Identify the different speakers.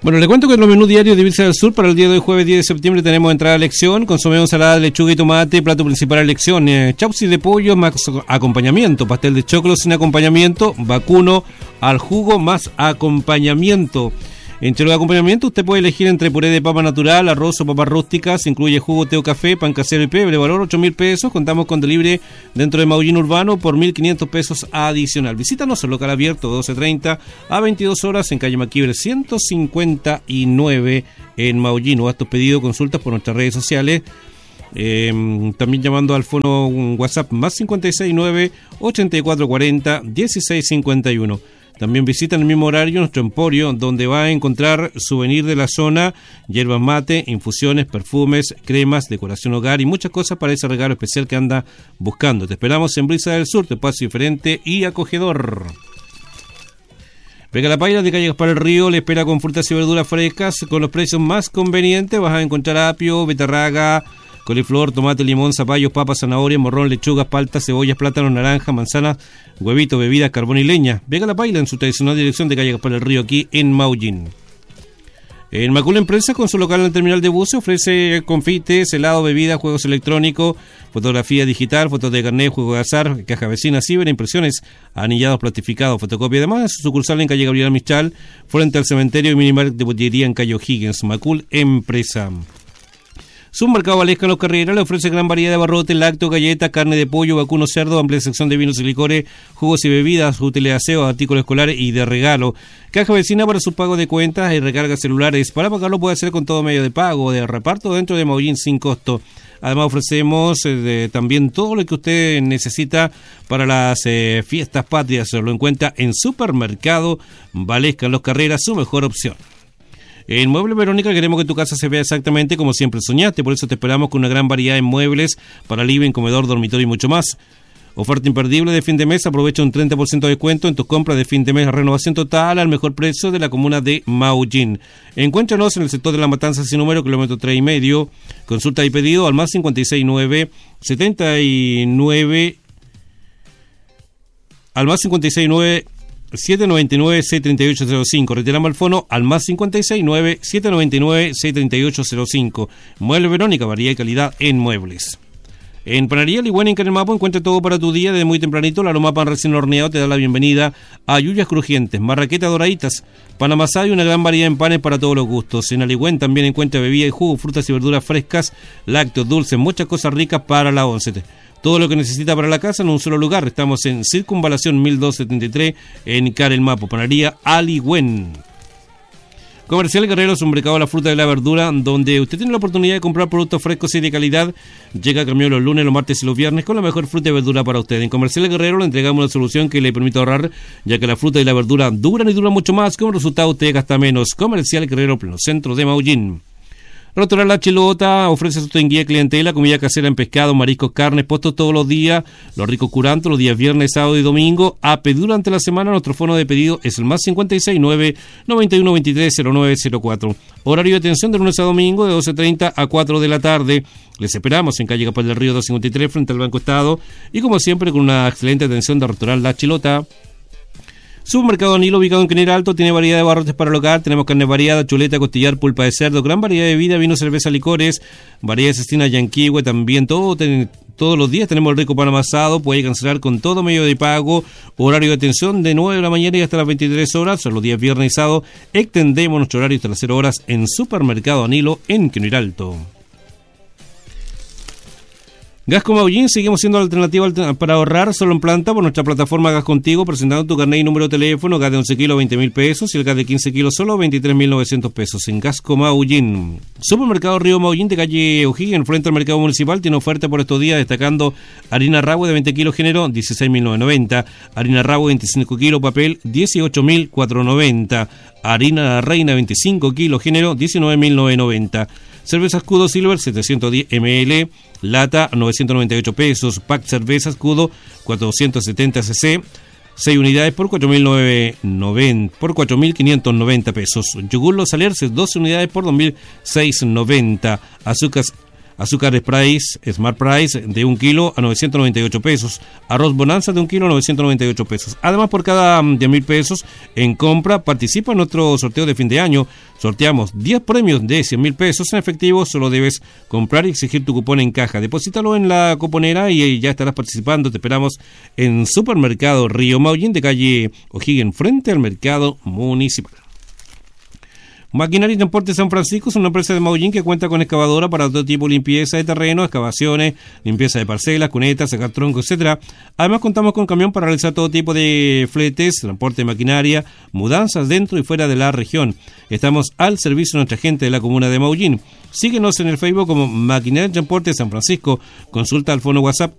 Speaker 1: Bueno, le cuento que en los menús diarios de Birsa del Sur para el día de hoy, jueves 10 de septiembre, tenemos entrada a elección, consomemos ensalada de lechuga y tomate, plato principal a elección, chausi de pollo más acompañamiento, pastel de choclo sin acompañamiento, vacuno al jugo más acompañamiento. Entre los acompañamientos usted puede elegir entre puré de papa natural, arroz o papas rústicas, incluye jugo, té o café, pan casero y pebre, valor 8.000 pesos, contamos con delivery dentro de Maullín Urbano por 1.500 pesos adicional. Visítanos en local abierto 12:30 a 22 horas en calle Maquibre 159 en Maullín, o haz tus pedidos, consultas por nuestras redes sociales. También llamando al fono WhatsApp más 569 8440 1651. También visita en el mismo horario nuestro emporio, donde va a encontrar souvenir de la zona, hierbas mate, infusiones, perfumes, cremas, decoración hogar y muchas cosas para ese regalo especial que anda buscando. Te esperamos en Brisa del Sur, tu espacio diferente y acogedor. Pega la Paila de calle Gaspar el Río le espera con frutas y verduras frescas con los precios más convenientes. Vas a encontrar apio, betarraga, coliflor, tomate, limón, zapallos, papas, zanahoria, morrón, lechugas, paltas, cebollas, plátanos, naranja, manzanas, huevitos, bebidas, carbón y leña. Vega la Paila en su tradicional dirección de calle Gaspar del Río, aquí en Maullín. En Macul Empresa, con su local en el terminal de buses, ofrece confites, helado, bebidas, juegos electrónicos, fotografía digital, fotos de carnet, juego de azar, caja vecina, ciber, impresiones, anillados, plastificados, fotocopia. Además, su sucursal en calle Gabriel Mistral, frente al cementerio y minimarket de botillería en calle O'Higgins. Macul Empresa. Supermercado Valesca en Los Carreras le ofrece gran variedad de barrotes, lácteos, galletas, carne de pollo, vacuno, cerdo, amplia sección de vinos y licores, jugos y bebidas, útiles de aseo, artículos escolares y de regalo. Caja vecina para su pago de cuentas y recargas celulares. Para pagarlo puede hacer con todo medio de pago o de reparto dentro de Maullín sin costo. Además ofrecemos también todo lo que usted necesita para las fiestas patrias. Lo encuentra en Supermercado Valesca en Los Carreras, su mejor opción. En Muebles Verónica queremos que tu casa se vea exactamente como siempre soñaste, por eso te esperamos con una gran variedad de muebles para living, comedor, dormitorio y mucho más. Oferta imperdible de fin de mes, aprovecha un 30% de descuento en tus compras de fin de mes, renovación total al mejor precio de la comuna de Maullín. Encuéntranos en el sector de La Matanza sin número, kilómetro 3,5, consulta y pedido al más 569 79 al más 569 799-63805. Retiramos el fono al más 569-799-63805. Muebles Verónica, variedad y calidad en muebles. En Panadería Ligüen en Canemapo encuentra todo para tu día. Desde muy tempranito, la Aroma Pan recién horneado te da la bienvenida a yuyas crujientes, marraquetas doraditas, pan amasado y una gran variedad en panes para todos los gustos. En Aligüen también encuentra bebida y jugo, frutas y verduras frescas, lácteos, dulces, muchas cosas ricas para la once. Todo lo que necesita para la casa en un solo lugar. Estamos en Circunvalación 1273 en Carelmapo. Panadería Aligüen. Comercial Guerrero, un mercado de la fruta y la verdura, donde usted tiene la oportunidad de comprar productos frescos y de calidad. Llega a camión los lunes, los martes y los viernes con la mejor fruta y verdura para usted. En Comercial Guerrero le entregamos una solución que le permite ahorrar, ya que la fruta y la verdura duran y duran mucho más. Como resultado usted gasta menos. Comercial Guerrero, pleno centro de Maullín. Restaurante La Chilota ofrece su guía clientela, comida casera en pescado, mariscos, carnes, puestos todos los días, los ricos curantos, los días viernes, sábado y domingo. A pedir durante la semana, nuestro fono de pedido es el más 569 9123 0904. Horario de atención de lunes a domingo de 12:30 a 4 de la tarde. Les esperamos en calle Gaspar del Río 253 frente al Banco Estado y como siempre con una excelente atención de restaurante La Chilota. Supermercado Nilo, ubicado en Quinera Alto, tiene variedad de barrotes para el hogar. Tenemos carne variada, chuleta, costillar, pulpa de cerdo, gran variedad de bebida, vino, cerveza, licores, variedad de cecina, yanquihue, también todos los días tenemos el rico pan amasado. Puede cancelar con todo medio de pago. Horario de atención de 9 de la mañana y hasta las 23 horas. Son los días viernes y sábado. Extendemos nuestro horario hasta las 0 horas en Supermercado Nilo en Quinera Alto. Gasco Maullín, seguimos siendo la alternativa para ahorrar solo en planta por nuestra plataforma Gas Contigo, presentando tu carnet y número de teléfono. Gas de 11 kilos, 20.000 pesos y el gas de 15 kilos, solo 23.900 pesos en Gasco Maullín. Supermercado Río Maullín de calle O'Higgins, frente al mercado municipal, tiene oferta por estos días, destacando harina Rabo de 20 kilos género, 16.990, harina Rabo 25 kilos papel, 18.490, harina Reina 25 kilos género, 19.990. Cerveza Escudo Silver 710 ml, lata 998 pesos, pack cerveza Escudo 470 cc, 6 unidades por 4.590 pesos. Yogur Los Alerces 12 unidades por 2.690. Azúcar Price, Smart Price de 1 kilo a 998 pesos. Arroz Bonanza de 1 kilo a 998 pesos. Además, por cada 10.000 pesos en compra, participa en nuestro sorteo de fin de año. Sorteamos 10 premios de 100.000 pesos en efectivo. Solo debes comprar y exigir tu cupón en caja. Deposítalo en la cuponera y ya estarás participando. Te esperamos en Supermercado Río Maullín, de calle O'Higgins, frente al mercado municipal. Maquinaria y Transporte San Francisco es una empresa de Maullín que cuenta con excavadora para todo tipo de limpieza de terreno, excavaciones, limpieza de parcelas, cunetas, sacar troncos, etc. Además, contamos con camión para realizar todo tipo de fletes, transporte de maquinaria, mudanzas dentro y fuera de la región. Estamos al servicio de nuestra gente de la comuna de Maullín. Síguenos en el Facebook como Maquinaria y Transporte San Francisco. Consulta al fono WhatsApp